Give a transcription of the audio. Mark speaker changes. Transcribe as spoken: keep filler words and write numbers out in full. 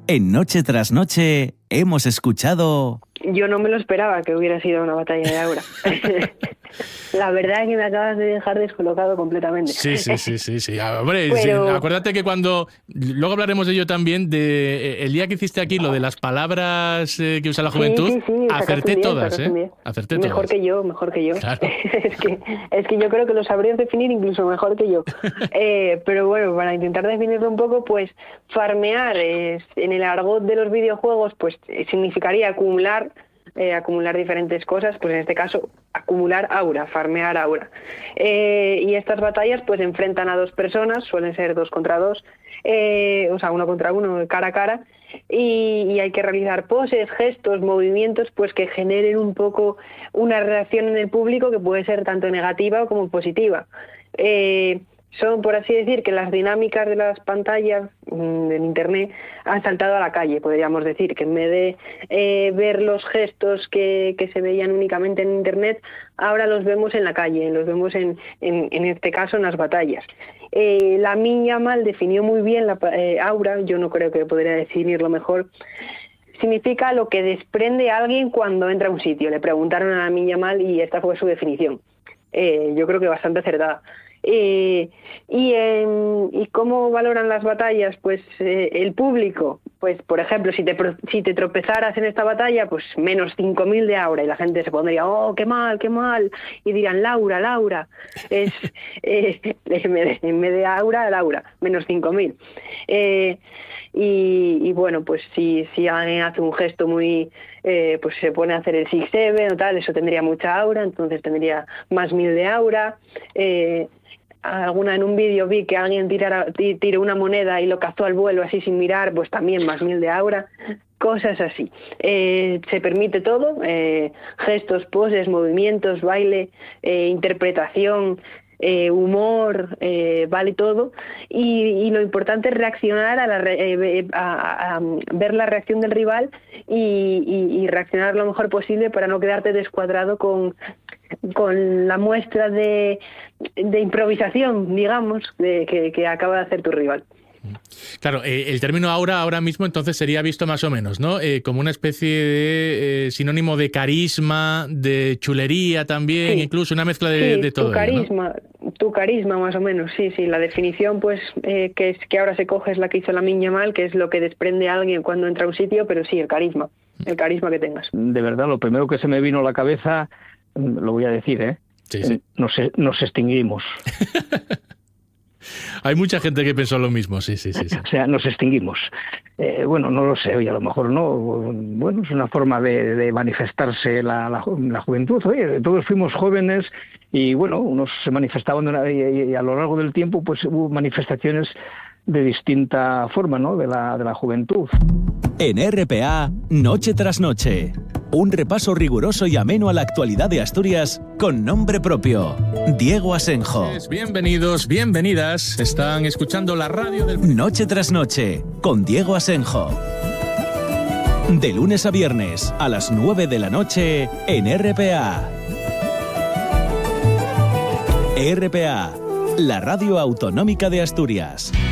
Speaker 1: En Noche tras Noche hemos escuchado...
Speaker 2: Yo no me lo esperaba que hubiera sido una batalla de Aura. La verdad es que me acabas de dejar descolocado completamente.
Speaker 3: Sí, sí, sí, sí, sí. Hombre,
Speaker 2: Pero...
Speaker 3: sí, acuérdate que cuando... Luego hablaremos de ello también, de el día que hiciste aquí lo de las palabras eh, que usa la juventud,
Speaker 2: sí, sí, sí,
Speaker 3: acerté
Speaker 2: bien,
Speaker 3: todas, ¿eh? Acerté
Speaker 2: mejor
Speaker 3: todas.
Speaker 2: que yo, mejor que yo.
Speaker 3: Claro.
Speaker 2: es, que, es que yo creo que lo sabrías definir incluso mejor que yo. eh, pero bueno, para intentar definirlo un poco, pues farmear es, en el argot de los videojuegos, pues significaría acumular... Eh, acumular diferentes cosas, pues en este caso acumular aura, farmear aura. Eh, y estas batallas pues enfrentan a dos personas, suelen ser dos contra dos, eh, o sea, uno contra uno, cara a cara, y, y hay que realizar poses, gestos, movimientos, pues que generen un poco una reacción en el público que puede ser tanto negativa como positiva. Eh, Son, por así decir, que las dinámicas de las pantallas mmm, en Internet han saltado a la calle, podríamos decir, que en vez de eh, ver los gestos que, que se veían únicamente en Internet, ahora los vemos en la calle, los vemos en, en, en este caso en las batallas. Eh, Lamine Yamal definió muy bien la eh, aura, yo no creo que podría definirlo mejor. Significa lo que desprende a alguien cuando entra a un sitio. Le preguntaron a Lamine Yamal y esta fue su definición. Eh, yo creo que bastante acertada. Eh, y, eh, ¿Y cómo valoran las batallas? Pues eh, el público, pues por ejemplo, si te, si te tropezaras en esta batalla, pues menos cinco mil de aura, y la gente se pondría, oh, qué mal, qué mal, y dirán, Laura, Laura, es eh, en, vez de, en vez de aura, Laura, menos cinco mil. Eh, y, y bueno, pues si, si alguien hace un gesto muy... Eh, pues se pone a hacer el six seven o tal, eso tendría mucha aura, entonces tendría más mil de aura. Eh, alguna en un vídeo vi que alguien tirara, tiró una moneda y lo cazó al vuelo así sin mirar, pues también más mil de aura. Cosas así. Eh, se permite todo, eh, gestos, poses, movimientos, baile, eh, interpretación, eh, humor, eh, vale todo, y, y lo importante es reaccionar a, la re, eh, a, a, a ver la reacción del rival y, y, y reaccionar lo mejor posible para no quedarte descuadrado con, con la muestra de, de improvisación, digamos, de, que, que acaba de hacer tu rival.
Speaker 3: Claro, eh, el término aura ahora mismo entonces sería visto más o menos, ¿no? Eh, como una especie de eh, sinónimo de carisma, de chulería también, sí. Incluso una mezcla de,
Speaker 2: sí,
Speaker 3: de todo.
Speaker 2: Tu carisma,
Speaker 3: ello, ¿no?
Speaker 2: Tu carisma más o menos, sí, sí. La definición, pues, eh, que es que ahora se coge es la que hizo Lamine Yamal, que es lo que desprende a alguien cuando entra a un sitio, pero sí, el carisma, el carisma que tengas.
Speaker 4: De verdad, lo primero que se me vino a la cabeza, lo voy a decir, ¿eh?
Speaker 3: Sí, sí.
Speaker 4: Nos, nos extinguimos.
Speaker 3: Hay mucha gente que pensó lo mismo, sí, sí, sí. sí.
Speaker 4: O sea, nos extinguimos. Eh, bueno, no lo sé, oye, a lo mejor no. Bueno, es una forma de, de manifestarse la, la, la juventud. Oye, todos fuimos jóvenes y, bueno, unos se manifestaban una, y, y a lo largo del tiempo, pues hubo manifestaciones de distinta forma, ¿no? De la, de la juventud.
Speaker 1: En R P A, Noche tras Noche. Un repaso riguroso y ameno a la actualidad de Asturias con nombre propio. Diego Asenjo.
Speaker 3: Bienvenidos, bienvenidas. Están escuchando la radio del...
Speaker 1: Noche tras Noche con Diego Asenjo. De lunes a viernes a las nueve de la noche en R P A. R P A, la radio autonómica de Asturias.